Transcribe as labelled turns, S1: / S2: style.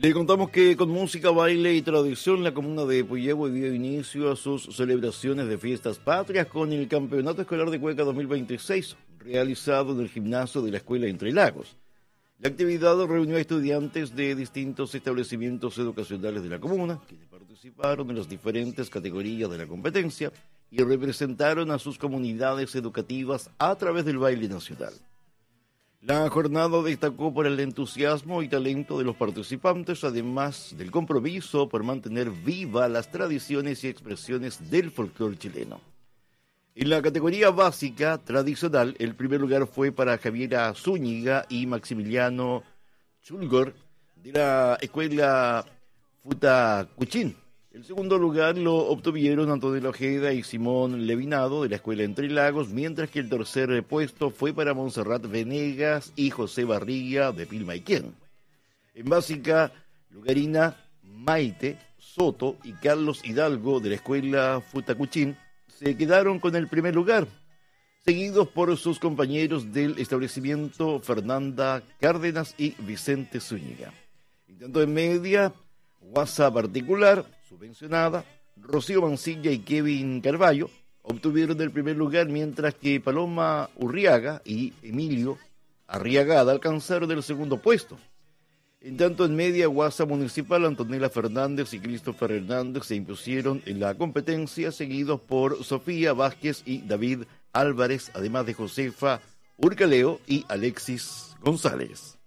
S1: Le contamos que con música, baile y tradición, la comuna de Puyehue dio inicio a sus celebraciones de fiestas patrias con el Campeonato Escolar de Cueca 2026, realizado en el gimnasio de la Escuela Entre Lagos. La actividad reunió a estudiantes de distintos establecimientos educacionales de la comuna, quienes participaron en las diferentes categorías de la competencia y representaron a sus comunidades educativas a través del baile nacional. La jornada destacó por el entusiasmo y talento de los participantes, además del compromiso por mantener viva las tradiciones y expresiones del folclore chileno. En la categoría básica tradicional, el primer lugar fue para Javiera Zúñiga y Maximiliano Chulgor de la Escuela Futacuchín. El segundo lugar lo obtuvieron Antonio Ojeda y Simón Levinado de la Escuela Entre Lagos, mientras que el tercer puesto fue para Montserrat Venegas y José Barriga de Pilmaiquén. En básica, Lugarina Maite Soto y Carlos Hidalgo de la Escuela Futacuchín se quedaron con el primer lugar, seguidos por sus compañeros del establecimiento Fernanda Cárdenas y Vicente Zúñiga. En tanto en media, Guasa Particular, subvencionada, Rocío Mancilla y Kevin Carballo obtuvieron el primer lugar, mientras que Paloma Urriaga y Emilio Arriagada alcanzaron el segundo puesto. En tanto en media, Guasa Municipal, Antonella Fernández y Christopher Hernández se impusieron en la competencia, seguidos por Sofía Vázquez y David Álvarez, además de Josefa Urcaleo y Alexis González.